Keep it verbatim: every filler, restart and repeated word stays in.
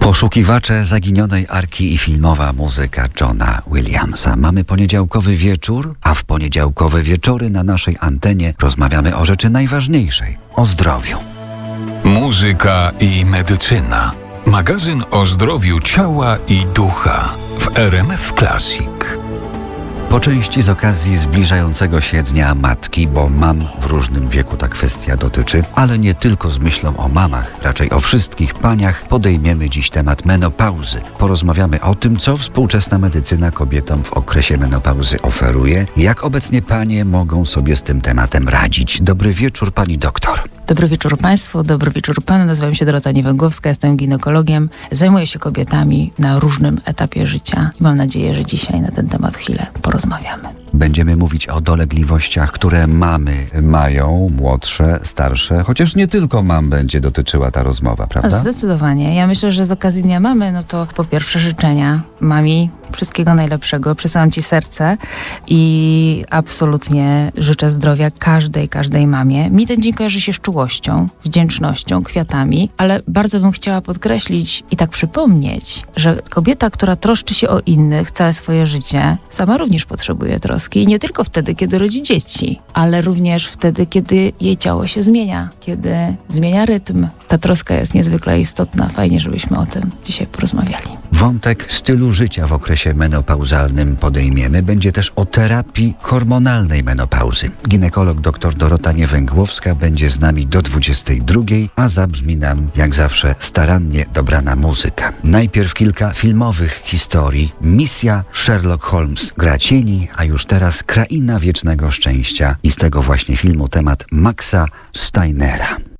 Poszukiwacze zaginionej arki i filmowa muzyka Johna Williamsa. Mamy poniedziałkowy wieczór, a w poniedziałkowe wieczory na naszej antenie rozmawiamy o rzeczy najważniejszej – o zdrowiu. Muzyka i medycyna. Magazyn o zdrowiu ciała i ducha w R M F Classic. Po części z okazji zbliżającego się Dnia Matki, bo mam w różnym wieku ta kwestia dotyczy, ale nie tylko z myślą o mamach, raczej o wszystkich paniach, podejmiemy dziś temat menopauzy. Porozmawiamy o tym, co współczesna medycyna kobietom w okresie menopauzy oferuje, jak obecnie panie mogą sobie z tym tematem radzić. Dobry wieczór, pani doktor. Dobry wieczór Państwu, dobry wieczór Panu. Nazywam się Dorota Niewęgłowska, jestem ginekologiem. Zajmuję się kobietami na różnym etapie życia i mam nadzieję, że dzisiaj na ten temat chwilę porozmawiamy. Będziemy mówić o dolegliwościach, które mamy mają, młodsze, starsze, chociaż nie tylko mam będzie dotyczyła ta rozmowa, prawda? Zdecydowanie. Ja myślę, że z okazji Dnia Mamy, no to po pierwsze życzenia mami wszystkiego najlepszego. Przesyłam Ci serce i absolutnie życzę zdrowia każdej, każdej mamie. Mi ten dzień kojarzy się z czułością, wdzięcznością, kwiatami, ale bardzo bym chciała podkreślić i tak przypomnieć, że kobieta, która troszczy się o innych całe swoje życie, sama również potrzebuje troski. I nie tylko wtedy, kiedy rodzi dzieci, ale również wtedy, kiedy jej ciało się zmienia, kiedy zmienia rytm. Ta troska jest niezwykle istotna. Fajnie, żebyśmy o tym dzisiaj porozmawiali. Wątek stylu życia w okresie menopauzalnym podejmiemy. Będzie też o terapii hormonalnej menopauzy. Ginekolog dr Dorota Niewęgłowska będzie z nami do dwudziestej drugiej, a zabrzmi nam, jak zawsze, starannie dobrana muzyka. Najpierw kilka filmowych historii. Misja Sherlock Holmes gra cieni, a już teraz Kraina Wiecznego Szczęścia i z tego właśnie filmu temat Maxa Steinera.